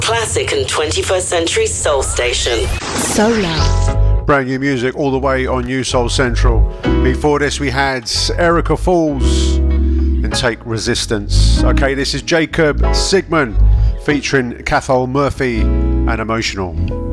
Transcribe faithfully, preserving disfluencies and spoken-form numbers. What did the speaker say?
Classic and twenty-first century soul station. Solar. Brand new music all the way on New Soul Central. Before this we had Erica Falls and Take Resistance. Okay, this is Jacob Sigmund featuring Cathal Murphy and Emotional.